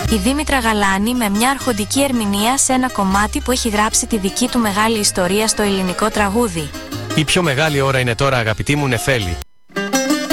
Η Δήμητρα Γαλάνη με μια αρχοντική ερμηνεία σε ένα κομμάτι που έχει γράψει τη δική του μεγάλη ιστορία στο ελληνικό τραγούδι. Η πιο μεγάλη ώρα είναι τώρα, αγαπητή μου Νεφέλη.